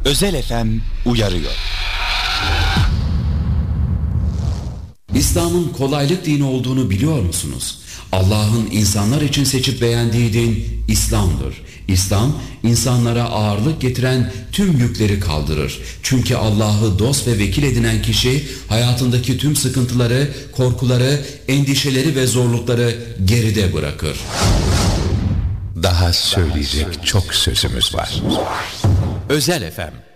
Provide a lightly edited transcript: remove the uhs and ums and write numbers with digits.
Özel FM uyarıyor. İslam'ın kolaylık dini olduğunu biliyor musunuz? Allah'ın insanlar için seçip beğendiği din İslam'dır. İslam, insanlara ağırlık getiren tüm yükleri kaldırır. Çünkü Allah'ı dost ve vekil edinen kişi hayatındaki tüm sıkıntıları, korkuları, endişeleri ve zorlukları geride bırakır. Daha söyleyecek çok sözümüz var. Özel FM